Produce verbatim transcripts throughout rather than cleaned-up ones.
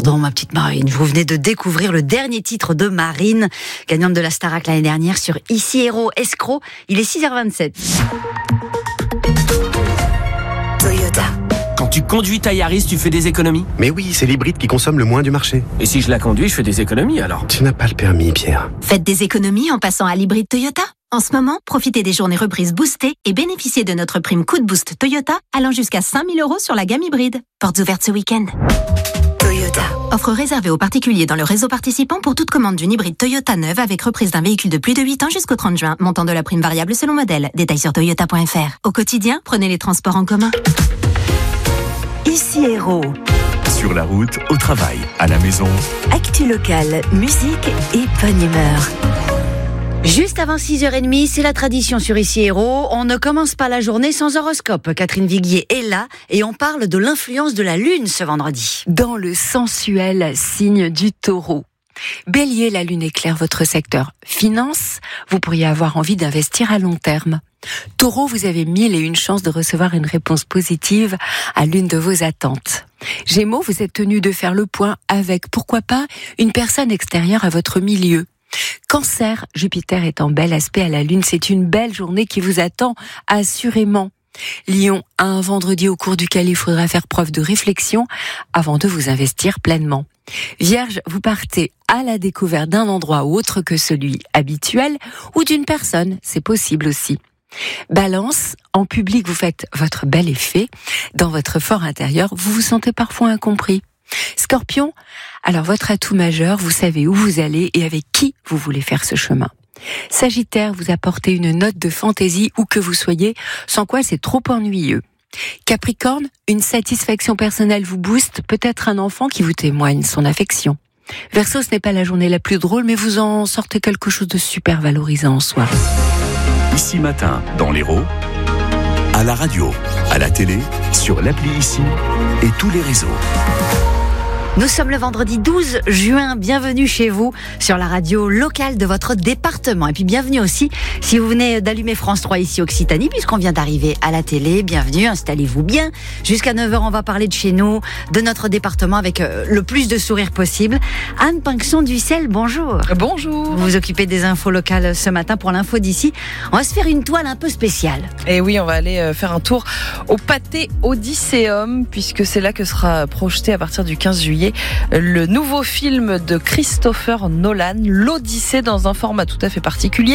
Pardon, ma petite Marine, vous venez de découvrir le dernier titre de Marine, gagnante de la Starac l'année dernière sur Ici Héros Escroc. Il est six heures vingt-sept. Toyota. Quand tu conduis ta Yaris, tu fais des économies ? Mais oui, c'est l'hybride qui consomme le moins du marché. Et si je la conduis, je fais des économies alors ? Tu n'as pas le permis, Pierre. Faites des économies en passant à l'hybride Toyota. En ce moment, profitez des journées reprises boostées et bénéficiez de notre prime Coup de Boost Toyota allant jusqu'à cinq mille euros sur la gamme hybride. Portes ouvertes ce week-end. Toyota. Offre réservée aux particuliers dans le réseau participant pour toute commande d'une hybride Toyota neuve avec reprise d'un véhicule de plus de huit ans jusqu'au trente juin. Montant de la prime variable selon modèle. Détails sur toyota point f r. Au quotidien, prenez les transports en commun. Ici Héros. Sur la route, au travail, à la maison. Actu locale, musique et bonne humeur. Juste avant six heures trente, c'est la tradition sur Ici Héros. On ne commence pas la journée sans horoscope. Catherine Viguier est là et on parle de l'influence de la Lune ce vendredi. Dans le sensuel signe du Taureau. Bélier, la Lune éclaire votre secteur finance. Vous pourriez avoir envie d'investir à long terme. Taureau, vous avez mille et une chances de recevoir une réponse positive à l'une de vos attentes. Gémeaux, vous êtes tenu de faire le point avec, pourquoi pas, une personne extérieure à votre milieu. Cancer, Jupiter est en bel aspect à la Lune, c'est une belle journée qui vous attend, assurément. Lion, un vendredi au cours duquel il faudra faire preuve de réflexion avant de vous investir pleinement. Vierge, vous partez à la découverte d'un endroit autre que celui habituel ou d'une personne, c'est possible aussi. Balance, en public vous faites votre bel effet, dans votre fort intérieur vous vous sentez parfois incompris. Scorpion, alors votre atout majeur, vous savez où vous allez et avec qui vous voulez faire ce chemin. Sagittaire, vous apportez une note de fantaisie où que vous soyez, sans quoi c'est trop ennuyeux. Capricorne, une satisfaction personnelle vous booste, peut-être un enfant qui vous témoigne son affection. Verseau, ce n'est pas la journée la plus drôle, mais vous en sortez quelque chose de super valorisant en soi. Ici Matin, dans l'Hérault, à la radio, à la télé, sur l'appli Ici et tous les réseaux. Nous sommes le vendredi douze juin, bienvenue chez vous sur la radio locale de votre département. Et puis bienvenue aussi si vous venez d'allumer France trois ici Occitanie, puisqu'on vient d'arriver à la télé. Bienvenue, installez-vous bien. Jusqu'à neuf heures, on va parler de chez nous, de notre département avec le plus de sourires possible. Anne Pinxon-Dussel, bonjour. Bonjour. Vous vous occupez des infos locales ce matin pour l'info d'ici. On va se faire une toile un peu spéciale. Et oui, on va aller faire un tour au Pâté Odysseum, puisque c'est là que sera projeté à partir du quinze juillet le nouveau film de Christopher Nolan, l'Odyssée, dans un format tout à fait particulier,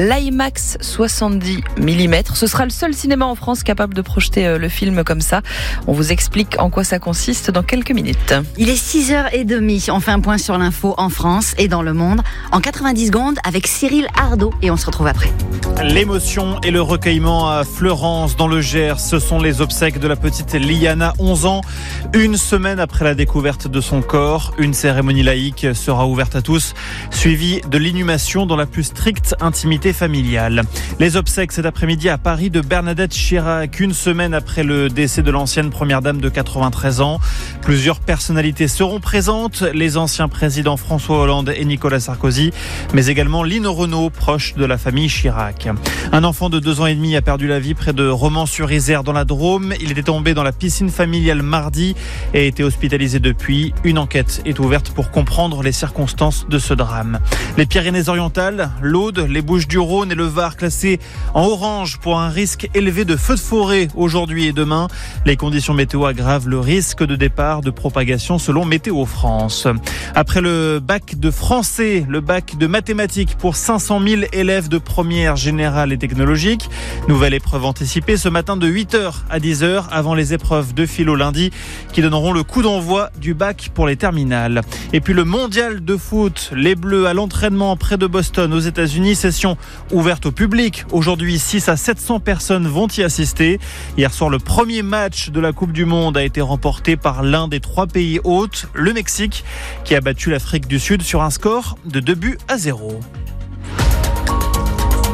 l'IMAX soixante-dix millimètres. Ce sera le seul cinéma en France capable de projeter le film comme ça. On vous explique en quoi ça consiste dans quelques minutes. Il est six heures trente. On fait un point sur l'info en France et dans le monde en quatre-vingt-dix secondes avec Cyril Ardo et on se retrouve après. L'émotion et le recueillement à Fleurance dans le Gers, ce sont les obsèques de la petite Liana, onze ans. Une semaine après la découverte de son corps, une cérémonie laïque sera ouverte à tous, suivie de l'inhumation dans la plus stricte intimité familiale. Les obsèques cet après-midi à Paris de Bernadette Chirac, une semaine après le décès de l'ancienne première dame de quatre-vingt-treize ans. Plusieurs personnalités seront présentes, les anciens présidents François Hollande et Nicolas Sarkozy, mais également Lino Renault, proche de la famille Chirac. Un enfant de deux ans et demi a perdu la vie près de Romans-sur-Isère dans la Drôme. Il était tombé dans la piscine familiale mardi et a été hospitalisé depuis. Une enquête est ouverte pour comprendre les circonstances de ce drame. Les Pyrénées-Orientales, l'Aude, les Bouches-du-Rhône et le Var classés en orange pour un risque élevé de feux de forêt aujourd'hui et demain. Les conditions météo aggravent le risque de départ de propagation selon Météo France. Après le bac de français, le bac de mathématiques pour cinq cent mille élèves de première générale et technologique. Nouvelle épreuve anticipée ce matin de huit heures à dix heures avant les épreuves de philo lundi qui donneront le coup d'envoi du bac pour les terminales. Et puis le mondial de foot, les Bleus à l'entraînement près de Boston aux États-Unis, session ouverte au public. Aujourd'hui, six à sept cents personnes vont y assister. Hier soir, le premier match de la Coupe du Monde a été remporté par l'un des trois pays hôtes, le Mexique, qui a battu l'Afrique du Sud sur un score de deux buts à zéro.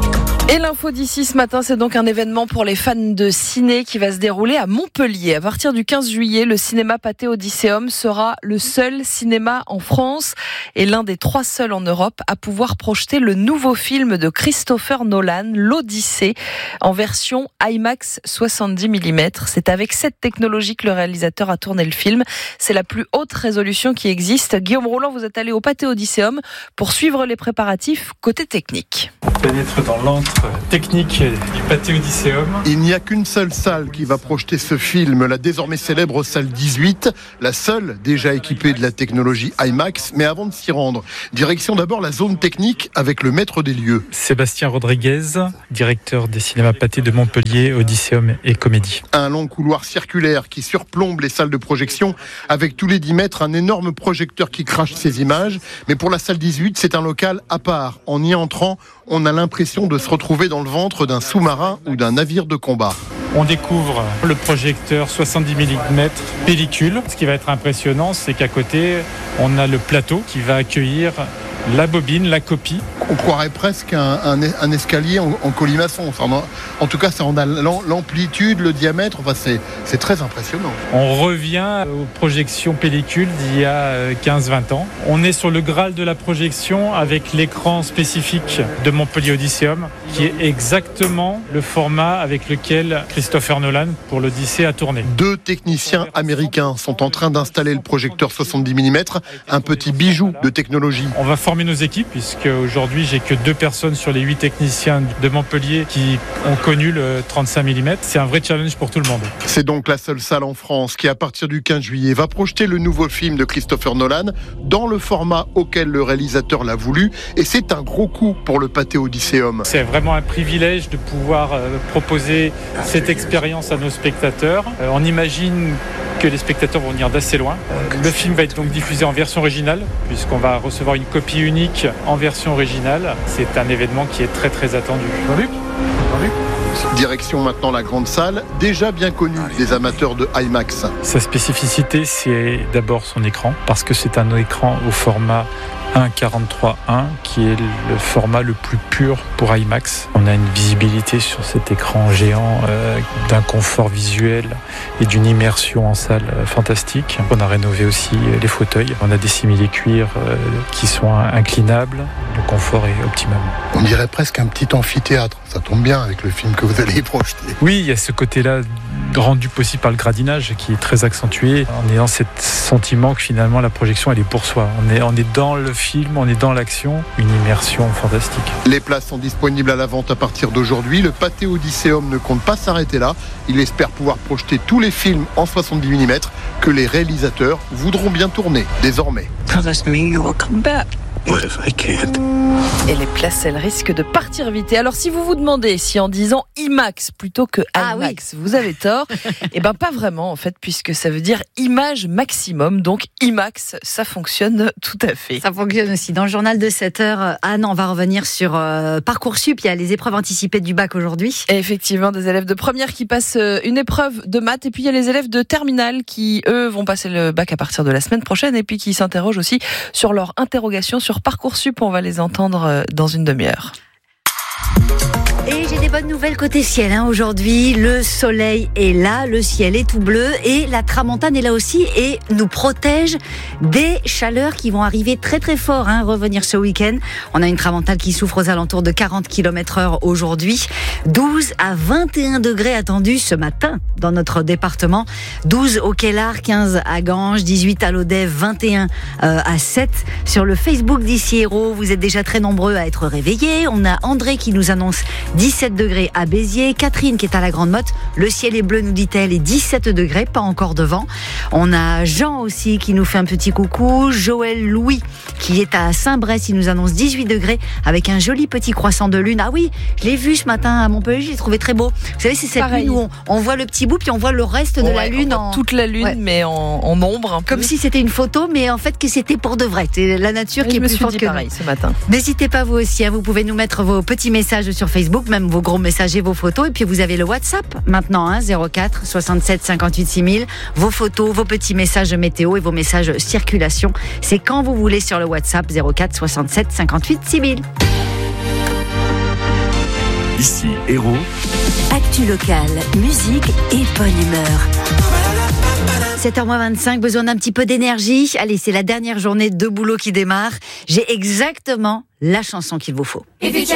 Et l'info d'ici ce matin, c'est donc un événement pour les fans de ciné qui va se dérouler à Montpellier. À partir du quinze juillet, le cinéma Pathé Odysseum sera le seul cinéma en France et l'un des trois seuls en Europe à pouvoir projeter le nouveau film de Christopher Nolan, l'Odyssée, en version IMAX soixante-dix millimètres. C'est avec cette technologie que le réalisateur a tourné le film. C'est la plus haute résolution qui existe. Guillaume Roland, vous êtes allé au Pathé Odysseum pour suivre les préparatifs côté technique. On pénètre dans l'antre technique du Pathé Odysseum. Il n'y a qu'une seule salle qui va projeter ce film, la désormais célèbre salle dix-huit, la seule déjà équipée de la technologie IMAX. Mais avant de s'y rendre, direction d'abord la zone technique avec le maître des lieux. Sébastien Rodriguez, directeur des cinémas Pathé de Montpellier, Odysseum et Comédie. Un long couloir circulaire qui surplombe les salles de projection avec tous les dix mètres un énorme projecteur qui crache ses images. Mais pour la salle dix-huit, c'est un local à part. En y entrant, on a l'impression de se retrouver dans le ventre d'un sous-marin ou d'un navire de combat. On découvre le projecteur soixante-dix millimètres pellicule. Ce qui va être impressionnant, c'est qu'à côté, on a le plateau qui va accueillir la bobine, la copie. On croirait presque un, un, un escalier en, en colimaçon. Enfin, en tout cas, ça en a l'amplitude, le diamètre. Enfin, c'est, c'est très impressionnant. On revient aux projections pellicules d'il y a quinze vingt ans. On est sur le Graal de la projection avec l'écran spécifique de Montpellier Odysseum, qui est exactement le format avec lequel Christopher Nolan, pour l'Odyssée, a tourné. Deux techniciens américains sont en train d'installer le projecteur soixante-dix millimètres, un petit bijou de technologie. On va former nos équipes, puisque aujourd'hui, j'ai que deux personnes sur les huit techniciens de Montpellier qui ont connu le trente-cinq millimètres. C'est un vrai challenge pour tout le monde. C'est donc la seule salle en France qui, à partir du quinze juillet, va projeter le nouveau film de Christopher Nolan dans le format auquel le réalisateur l'a voulu. Et c'est un gros coup pour le Pathé Odysseum. C'est vraiment un privilège de pouvoir euh, proposer cette expérience à nos spectateurs. Euh, on imagine que les spectateurs vont venir d'assez loin. Le film va être donc diffusé en version originale, puisqu'on va recevoir une copie unique en version originale. C'est un événement qui est très très attendu. Jean-Luc Jean-Luc Direction maintenant la grande salle, déjà bien connue des amateurs de IMAX. Sa spécificité, c'est d'abord son écran, parce que c'est un écran au format un virgule quarante-trois un qui est le format le plus pur pour IMAX. On a une visibilité sur cet écran géant euh, d'un confort visuel et d'une immersion en salle euh, fantastique. On a rénové aussi euh, les fauteuils. On a des simili-cuirs euh, qui sont inclinables. Le confort est optimum. On dirait presque un petit amphithéâtre. Ça tombe bien avec le film que vous allez projeter. Oui, il y a ce côté-là rendu possible par le gradinage qui est très accentué en ayant ce sentiment que finalement la projection elle est pour soi. On est, on est dans le film, on est dans l'action, une immersion fantastique. Les places sont disponibles à la vente à partir d'aujourd'hui. Le Pathé Odysseum ne compte pas s'arrêter là. Il espère pouvoir projeter tous les films en soixante-dix millimètres que les réalisateurs voudront bien tourner désormais. Et les places, elles risquent de partir vite. Et alors, si vous vous demandez si en disant IMAX plutôt que IMAX, ah oui, vous avez tort, eh ben pas vraiment en fait, puisque ça veut dire image maximum. Donc IMAX, ça fonctionne tout à fait. Ça fonctionne aussi. Dans le journal de sept heures, Anne, on va revenir sur euh, Parcoursup. Il y a les épreuves anticipées du bac aujourd'hui. Et effectivement, des élèves de première qui passent une épreuve de maths, et puis il y a les élèves de terminale qui, eux, vont passer le bac à partir de la semaine prochaine, et puis qui s'interrogent aussi sur leur interrogation sur Parcoursup. On va les entendre dans une demi-heure. Et j'ai des bonnes nouvelles côté ciel hein. Aujourd'hui, le soleil est là, le ciel est tout bleu et la tramontane est là aussi et nous protège des chaleurs qui vont arriver très très fort, hein, revenir ce week-end. On a une tramontane qui souffre aux alentours de quarante kilomètres heure aujourd'hui. douze à vingt et un degrés attendus ce matin dans notre département. douze au Kellar, quinze à Ganges, dix-huit à Lodève, vingt et un euh, à Sète. Sur le Facebook d'Ici Héros, vous êtes déjà très nombreux à être réveillés. On a André qui nous annonce dix-sept degrés à Béziers, Catherine qui est à la Grande Motte, le ciel est bleu nous dit-elle et dix-sept degrés, pas encore de vent. On a Jean aussi qui nous fait un petit coucou, Joël Louis qui est à Saint-Brest, il nous annonce dix-huit degrés avec un joli petit croissant de lune. Ah oui, je l'ai vu ce matin à Montpellier, je l'ai trouvé très beau. Vous savez, c'est cette Pareil. lune où on, on voit le petit bout puis on voit le reste de ouais, la lune. En... toute la lune ouais. mais en, en ombre. Un Comme peu. si c'était une photo mais en fait que c'était pour de vrai. C'est la nature et qui est plus plus forte que pareil ce matin. N'hésitez pas vous aussi, hein, vous pouvez nous mettre vos petits messages sur Facebook, même vos gros messages et vos photos. Et puis vous avez le WhatsApp maintenant, hein, zéro quatre soixante-sept cinquante-huit six mille. Vos photos, vos petits messages météo et vos messages circulation. C'est quand vous voulez sur le WhatsApp zéro quatre soixante-sept cinquante-huit six mille. Ici, Héros. Actu locale, musique et bonne humeur. sept heures vingt-cinq, besoin d'un petit peu d'énergie. Allez, c'est la dernière journée de boulot qui démarre. J'ai exactement la chanson qu'il vous faut.